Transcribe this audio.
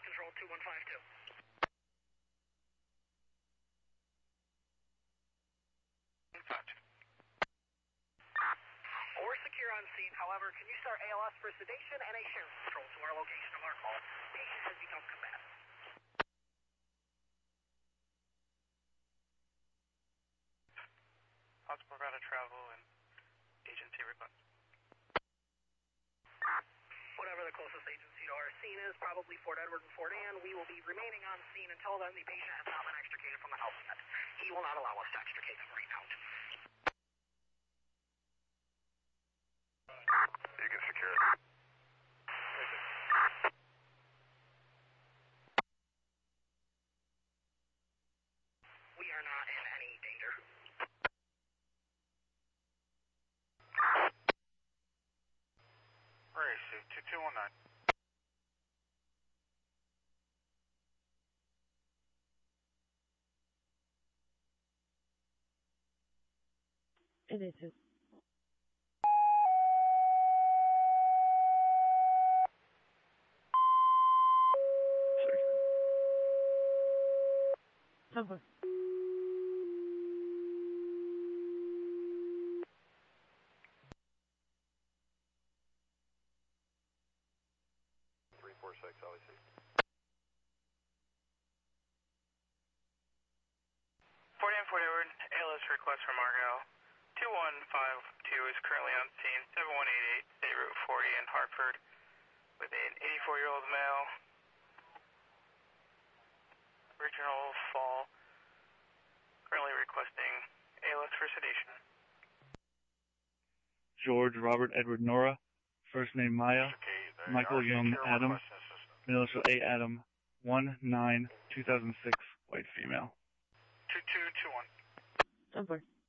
Control 2152. We're secure on scene. However, can you start ALS for sedation and a sheriff control to our location of our call? Patient has become combative. Possible route of travel and agency request. Whatever the closest agency to our scene is, probably Fort Edward and Fort Anne. We will be remaining on scene until then. The patient has not been extricated from the health net. He will not allow us to extricate him right now. You can secure it. We are not in any danger. Where is he? 2219. It is. Over. 346, obviously. Fort Anne, Fort Edward, ALS request from Argyle. 2152 is currently on scene, 7188, State Route 40 in Hartford, with an 84-year-old male. Original fall, currently requesting ALS for sedation. George Robert Edward Nora, first name Maya, Michael Young Adam, initial A Adam, 1/9/2006, white female. 2221. Over.